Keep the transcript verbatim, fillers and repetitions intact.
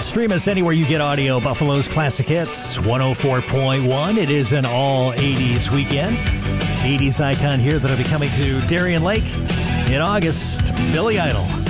Stream us anywhere you get audio. Buffalo's Classic Hits, one oh four point one. It is an all eighties weekend. eighties icon here that'll be coming to Darien Lake in August, Billy Idol.